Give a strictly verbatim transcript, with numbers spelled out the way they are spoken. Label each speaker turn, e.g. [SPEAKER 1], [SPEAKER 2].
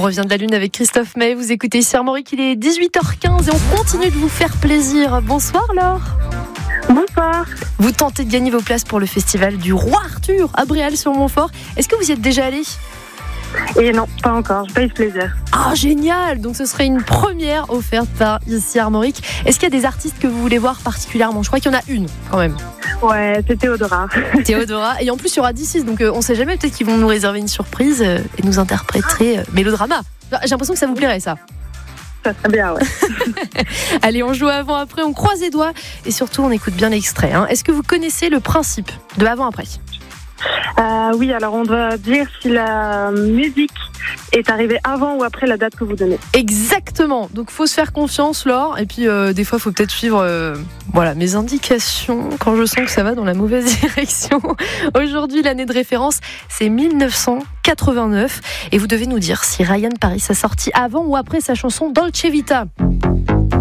[SPEAKER 1] revient de la Lune avec Christophe May. Vous écoutez ici Armorique, il est dix-huit heures quinze et on continue de vous faire plaisir. Bonsoir Laure.
[SPEAKER 2] Bonsoir.
[SPEAKER 1] Vous tentez de gagner vos places pour le festival du Roi Arthur à Bréal-sur-Montfort. Est-ce que vous y êtes déjà allé ?
[SPEAKER 2] Et non, pas encore, j'ai pas eu ce plaisir.
[SPEAKER 1] Ah, génial! Donc ce serait une première offerte par ici Armorique. Est-ce qu'il y a des artistes que vous voulez voir particulièrement ? Je crois qu'il y en a une quand même.
[SPEAKER 2] Ouais, c'est Théodora.
[SPEAKER 1] Théodora. Et en plus, il y aura D six, donc euh, on sait jamais, peut-être qu'ils vont nous réserver une surprise euh, et nous interpréter euh, Mélodrama. J'ai l'impression que ça vous plairait, ça.
[SPEAKER 2] Ça serait bien, ouais.
[SPEAKER 1] Allez, on joue avant-après, on croise les doigts et surtout, on écoute bien l'extrait. Hein. Est-ce que vous connaissez le principe de avant-après ?
[SPEAKER 2] Euh, oui, alors on doit dire si la musique est arrivée avant ou après la date que vous donnez.
[SPEAKER 1] Exactement. Donc, faut se faire confiance, Laure. Et puis, euh, des fois, faut peut-être suivre euh, voilà, mes indications quand je sens que ça va dans la mauvaise direction. Aujourd'hui, l'année de référence, c'est dix-neuf cent quatre-vingt-neuf. Et vous devez nous dire si Ryan Paris a sorti avant ou après sa chanson Dolce Vita.